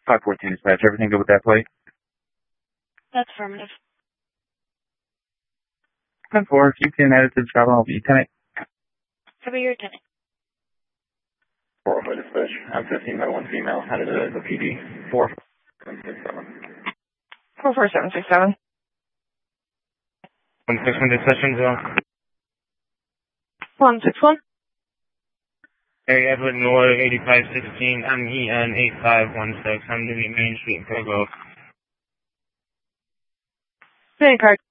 514 dispatch. Everything good with that plate? That's affirmative. 10-4. If you can add it to the travel, I'll be 10-8. Cover your tenant. 405 dispatch. I'm 15 by 1 female. Headed to the PD. 4767. 44767. 161 dispatch as well. 161. Area Edward Noy 8516. I'm EN 8516. I'm Newby Main Street in Provo. Main card.